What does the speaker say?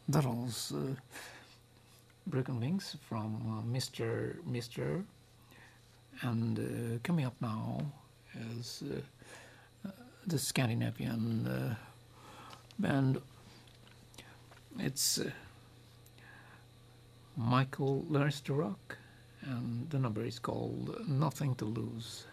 That was Broken Wings from Mr. And coming up now is the Scandinavian band. It's Michael Learns to Rock, and the number is called Nothing to Lose.